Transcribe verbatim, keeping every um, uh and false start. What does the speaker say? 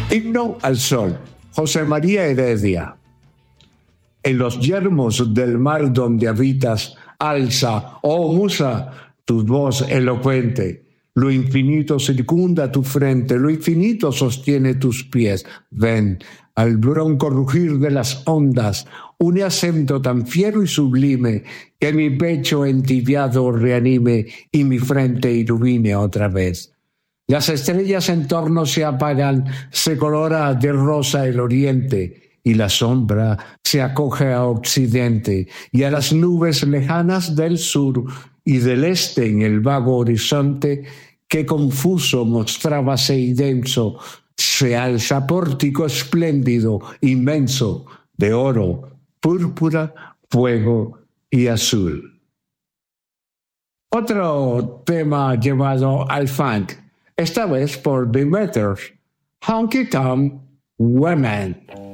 Himno al Sol, José María Heredia. En los yermos del mar donde habitas, alza, oh musa, tu voz elocuente. Lo infinito circunda tu frente, lo infinito sostiene tus pies. Ven, al bronco rugir de las ondas, un acento tan fiero y sublime, que mi pecho entibiado reanime y mi frente ilumine otra vez. Las estrellas en torno se apagan, se colora de rosa el oriente, y la sombra se acoge a occidente, y a las nubes lejanas del sur y del este en el vago horizonte, que confuso mostrábase y denso, se alza pórtico espléndido, inmenso, de oro, púrpura, fuego y azul. Otro tema llevado al funk, esta vez por The Meters, Honky Tonk Women.